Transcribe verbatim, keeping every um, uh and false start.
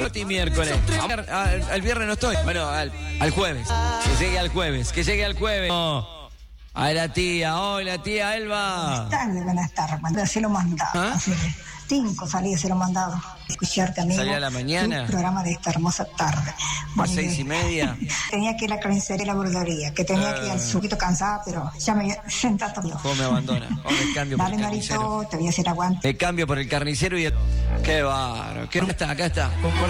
No estoy miércoles. Al, al viernes no estoy. Bueno, al, al jueves. Que llegue al jueves. Que llegue al jueves. No. A la tía. Hola, tía Elba. Buenas tardes, buenas tardes. Cuando se lo mandado. ¿Ah? Hace cinco salí de se lo mandado. Escucharte, amigo. ¿Salía a la mañana? Tu programa de esta hermosa tarde. ¿A Bueno, seis y media? Tenía que ir a la carnicería y la burguería, que tenía uh, que ir al suquito cansada, pero ya me sentado todo. ¿Cómo me abandona? O me cambio por Dale, el carnicero. Marito, te voy a hacer aguante. Me cambio por el carnicero y el... Qué bárbaro. ¿Qué? ¿Dónde está? Acá está.